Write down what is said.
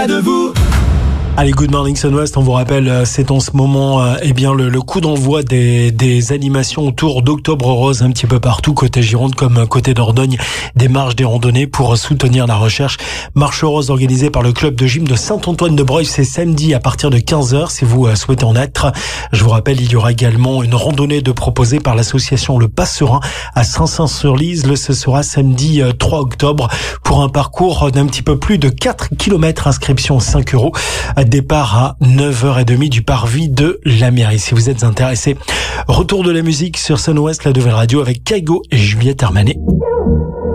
près de vous. Allez, Good Morning Sun-Ouest, on vous rappelle, c'est en ce moment le coup d'envoi des animations autour d'Octobre Rose un petit peu partout, côté Gironde comme côté Dordogne, des marches, des randonnées pour soutenir la recherche. Marche rose organisée par le club de gym de Saint-Antoine-de-Breuil, c'est samedi à partir de 15h si vous souhaitez en être. Je vous rappelle, il y aura également une randonnée de proposée par l'association Le Pas Serein à Saint-Saint-sur-Lise. Ce sera samedi 3 octobre pour un parcours d'un petit peu plus de 4 km, inscription 5 €. Départ à 9h30 du parvis de la mairie. Si vous êtes intéressé, retour de la musique sur Sun-Ouest, la nouvelle radio avec Kaigo et Juliette Armanet.